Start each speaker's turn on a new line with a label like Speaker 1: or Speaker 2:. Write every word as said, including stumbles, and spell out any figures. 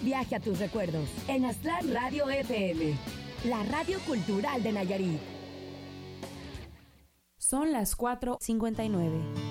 Speaker 1: viaje a tus recuerdos en Aztlán Radio F M, la radio cultural de Nayarit.
Speaker 2: Son las cuatro cincuenta y nueve.